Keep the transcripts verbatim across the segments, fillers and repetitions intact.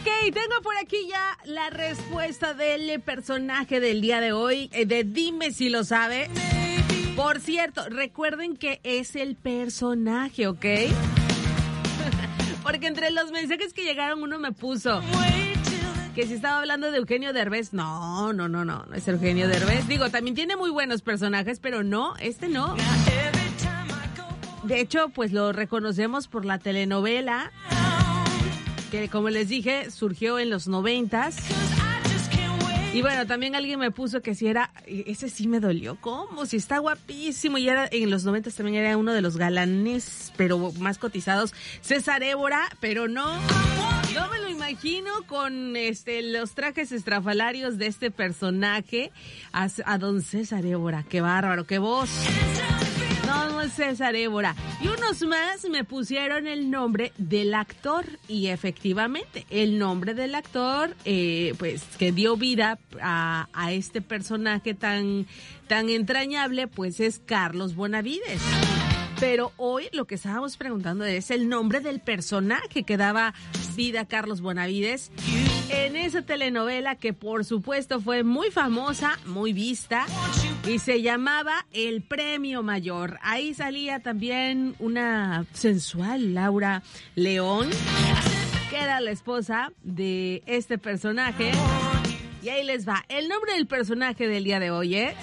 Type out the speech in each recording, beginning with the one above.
Ok, tengo por aquí ya la respuesta del personaje del día de hoy, de Dime si lo sabe. Por cierto, recuerden que es el personaje, ¿ok? Porque entre los mensajes que llegaron uno me puso que si estaba hablando de Eugenio Derbez. No, no, no, no, no es Eugenio Derbez. Digo, también tiene muy buenos personajes, pero no, este no. De hecho, pues lo reconocemos por la telenovela, que como les dije, surgió en los noventas. Y bueno, también alguien me puso que si era, ese sí me dolió, ¿cómo? Si está guapísimo, y era en los noventas también era uno de los galanes, pero más cotizados, César Évora, pero no, no me lo imagino con este los trajes estrafalarios de este personaje, a, a don César Évora, qué bárbaro, qué voz. No, no es César Évora. Y unos más me pusieron el nombre del actor. Y efectivamente, el nombre del actor, eh, pues, que dio vida a, a este personaje tan, tan entrañable, pues es Carlos Bonavides. Pero hoy lo que estábamos preguntando es el nombre del personaje que daba vida a Carlos Bonavides en esa telenovela que por supuesto fue muy famosa, muy vista, y se llamaba El Premio Mayor. Ahí salía también una sensual Laura León, que era la esposa de este personaje. Y ahí les va. El nombre del personaje del día de hoy es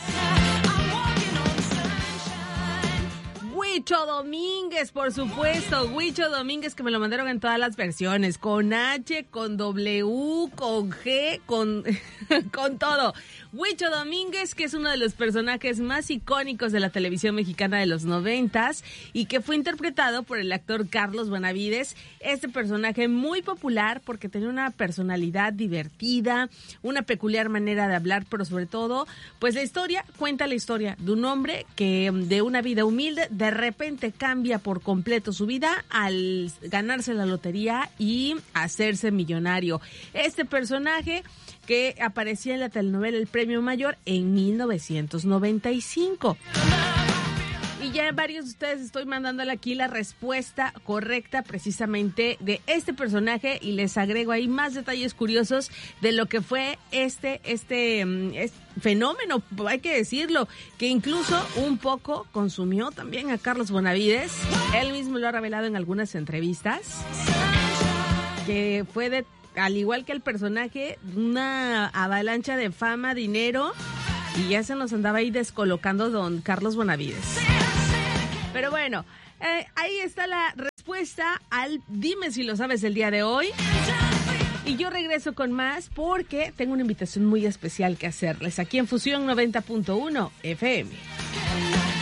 Huicho Domínguez, por supuesto. Huicho Domínguez, que me lo mandaron en todas las versiones, con H, con W, con G, con, con todo. Huicho Domínguez, que es uno de los personajes más icónicos de la televisión mexicana de los noventas y que fue interpretado por el actor Carlos Bonavides. Este personaje muy popular porque tenía una personalidad divertida, una peculiar manera de hablar, pero sobre todo, pues la historia, cuenta la historia de un hombre que de una vida humilde de repente cambia por completo su vida al ganarse la lotería y hacerse millonario. Este personaje que aparecía en la telenovela El Premio Mayor en mil novecientos noventa y cinco. Y ya varios de ustedes estoy mandándole aquí la respuesta correcta precisamente de este personaje y les agrego ahí más detalles curiosos de lo que fue este, este, este fenómeno, hay que decirlo, que incluso un poco consumió también a Carlos Bonavides. Él mismo lo ha revelado en algunas entrevistas, que fue de, al igual que el personaje, una avalancha de fama, dinero, y ya se nos andaba ahí descolocando don Carlos Bonavides. Pero bueno, eh, ahí está la respuesta al Dime si lo sabes el día de hoy. Y yo regreso con más porque tengo una invitación muy especial que hacerles aquí en Fusión noventa punto uno F M.